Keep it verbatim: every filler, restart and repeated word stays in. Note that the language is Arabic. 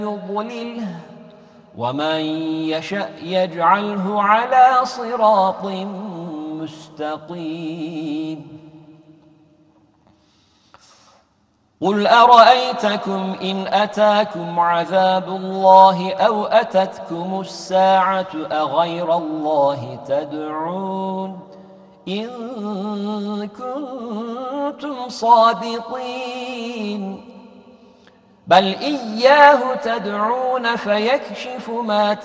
يضلله ومن يشأ يجعله على صراط مستقيم. قل أرأيتكم إن أتاكم عذاب الله أو أتتكم الساعة أغير الله تدعون إن كنتم صادقين بل إياه تدعون فيكشف ما